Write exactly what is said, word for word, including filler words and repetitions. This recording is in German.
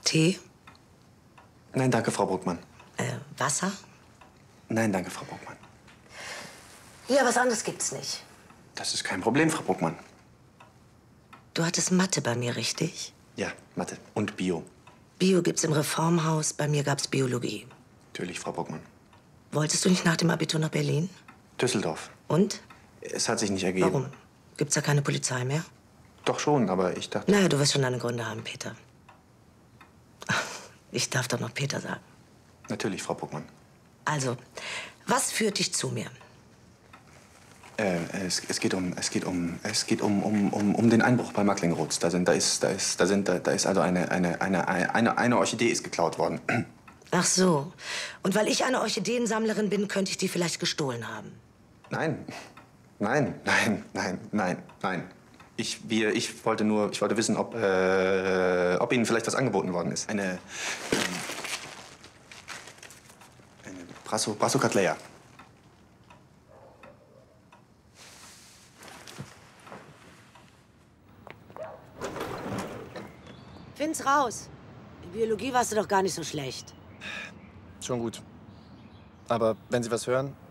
Tee? Nein, danke, Frau Bruckmann. Äh, Wasser? Nein, danke, Frau Bruckmann. Ja, was anderes gibt's nicht. Das ist kein Problem, Frau Bruckmann. Du hattest Mathe bei mir, richtig? Ja, Mathe und Bio. Bio gibt's im Reformhaus, bei mir gab's Biologie. Natürlich, Frau Bruckmann. Wolltest du nicht nach dem Abitur nach Berlin? Düsseldorf. Und? Es hat sich nicht ergeben. Warum? Gibt's da keine Polizei mehr? Doch schon, aber ich dachte... Naja, du wirst schon deine Gründe haben, Peter. Ich darf doch noch Peter sagen. Natürlich, Frau Bruckmann. Also, was führt dich zu mir? Äh, es, es geht um, es geht um, es geht um, um, um, um den Einbruch bei Marklingrotz. Da sind, da ist, da ist, da sind, da, da ist also eine, eine, eine, eine, eine Orchidee ist geklaut worden. Ach so. Und weil ich eine Orchideensammlerin bin, könnte ich die vielleicht gestohlen haben. Nein, nein, nein, nein, nein, nein. Ich, wir, ich wollte nur, ich wollte wissen, ob, äh, ob Ihnen vielleicht was angeboten worden ist. Eine, ähm, eine Brasso, Brassicatleia. Find's raus. In Biologie warst du doch gar nicht so schlecht. Schon gut. Aber wenn Sie was hören,